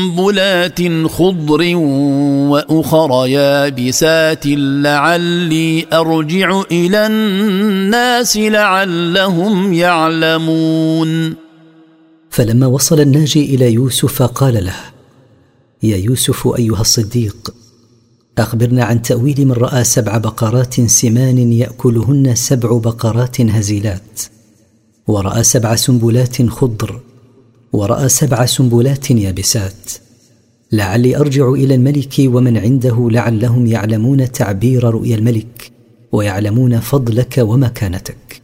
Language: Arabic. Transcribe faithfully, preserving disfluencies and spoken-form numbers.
سنبلات خضر وأخر يابسات لعلي أرجع إلى الناس لعلهم يعلمون. فلما وصل الناجي إلى يوسف قال له: يا يوسف أيها الصديق، أخبرنا عن تأويل من رأى سبع بقرات سمان يأكلهن سبع بقرات هزيلات، ورأى سبع سنبلات خضر، ورأى سبع سنبلات يابسات، لعلي أرجع إلى الملك ومن عنده لعلهم يعلمون تعبير رؤيا الملك ويعلمون فضلك ومكانتك.